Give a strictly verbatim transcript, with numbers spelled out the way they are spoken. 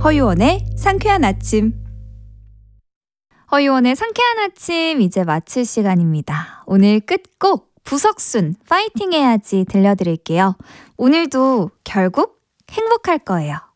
허유원의 상쾌한 아침. 허유원의 상쾌한 아침 이제 마칠 시간입니다. 오늘 끝곡 부석순 파이팅 해야지 들려드릴게요. 오늘도 결국 행복할 거예요.